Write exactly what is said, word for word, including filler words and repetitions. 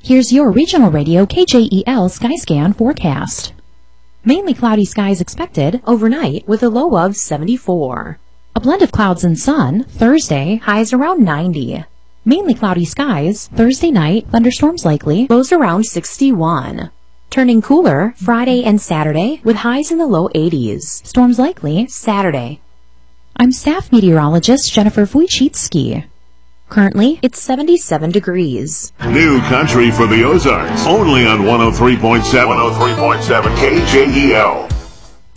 Here's your Regional Radio K J E L Skyscan forecast. Mainly cloudy skies expected overnight with a low of seventy-four. A blend of clouds and sun, Thursday, highs around ninety. Mainly cloudy skies, Thursday night, thunderstorms likely, lows around sixty-one. Turning cooler, Friday and Saturday, with highs in the low eighties. Storms likely, Saturday. I'm staff meteorologist Jennifer Wojcicki. Currently, it's seventy-seven degrees. New country for the Ozarks, only on one oh three point seven. one oh three point seven K J E L.